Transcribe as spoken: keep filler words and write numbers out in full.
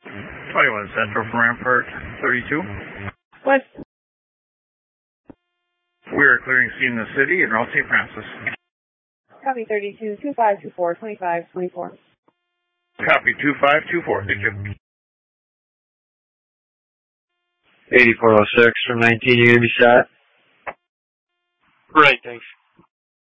twenty-one Central from Rampart, thirty-two. West. We are clearing scene in the city in Route Saint Francis. Copy thirty-two, two five two four, twenty-five twenty-four. Copy two five two four, thank you. eighty-four oh six from nineteen, you're going to be shot? Right, thanks.